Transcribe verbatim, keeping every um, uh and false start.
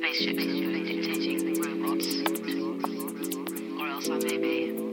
spaceships dictating robots, or else I may be.